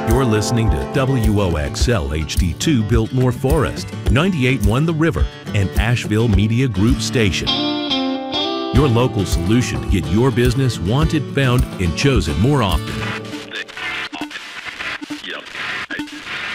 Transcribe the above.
You're listening to WOXL HD2 Biltmore Forest, 98.1 The River, and Asheville Media Group Station. Your local solution to get your business wanted, found, and chosen more often.